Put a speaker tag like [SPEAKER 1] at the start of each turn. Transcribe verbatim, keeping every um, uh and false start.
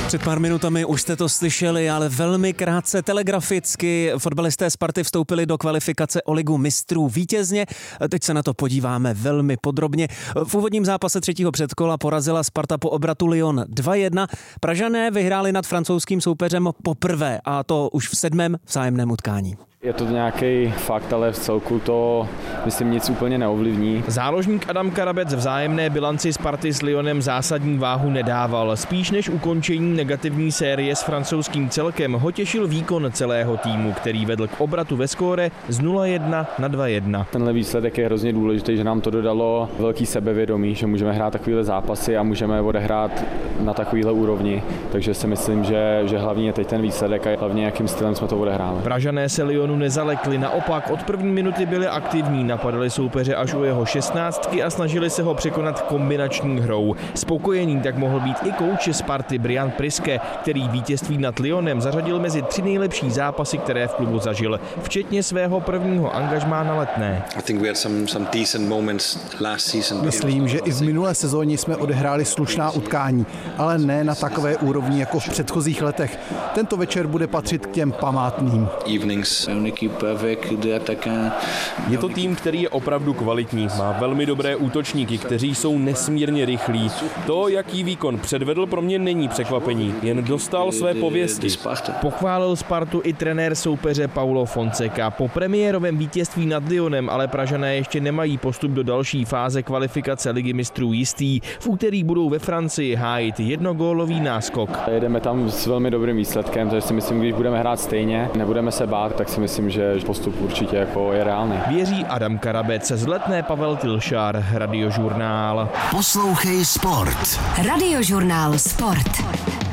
[SPEAKER 1] Před pár minutami už jste to slyšeli, ale velmi krátce telegraficky. Fotbalisté Sparty vstoupili do kvalifikace o ligu mistrů vítězně. Teď se na to podíváme velmi podrobně. V úvodním zápase třetího předkola porazila Sparta po obratu Lyon dva jedna. Pražané vyhráli nad francouzským soupeřem poprvé, a to už v sedmém vzájemném utkání.
[SPEAKER 2] Je to nějaký fakt, ale v celku to, myslím, nic úplně neovlivní.
[SPEAKER 3] Záložník Adam Karabec vzájemné bilanci Sparty s Lyonem zásadní váhu nedával. Spíš než ukončení negativní série s francouzským celkem ho těšil výkon celého týmu, který vedl k obratu ve skóre z nula jedna na dva jedna.
[SPEAKER 2] Tenhle výsledek je hrozně důležitý, že nám to dodalo velký sebevědomí, že můžeme hrát takovýhle zápasy a můžeme odehrát na takovýhle úrovni. Takže si myslím, že, že hlavně je teď ten výsledek a hlavně jakým stylem jsme to odehráli.
[SPEAKER 3] Pražané se Lyonu nezalekli, naopak od první minuty byli aktivní, napadali soupeře až u jeho šestnáctky a snažili se ho překonat kombinační hrou. Spokojený tak mohl být i kouč Sparty Brian Priske, který vítězství nad Lyonem zařadil mezi tři nejlepší zápasy, které v klubu zažil, včetně svého prvního angažmá na Letné.
[SPEAKER 4] Myslím, že i v minulé sezóně jsme odehráli slušná utkání, ale ne na takové úrovni jako v předchozích letech. Tento večer bude patřit k těm památným.
[SPEAKER 5] Je to tým, který je opravdu kvalitní, má velmi dobré útočníky, kteří jsou nesmírně rychlí. To, jaký výkon předvedl, pro mě není překvapení, jen dostal své pověsti.
[SPEAKER 3] Pochválil Spartu i trenér soupeře Paulo Fonseca. Po premiérovém vítězství nad Lyonem ale Pražané ještě nemají postup do další fáze kvalifikace Ligy mistrů jistý. V úterý budou ve Francii hájit jednogólový náskok.
[SPEAKER 2] Jedeme tam s velmi dobrým výsledkem, takže si myslím, když budeme hrát stejně, nebudeme se bát, tak si myslím, že postup určitě jako je reálný.
[SPEAKER 3] Věří Adam Karabec, z Letné Pavel Tilšár, Radiožurnál.
[SPEAKER 6] Poslouchej sport.
[SPEAKER 7] Radiožurnál Sport.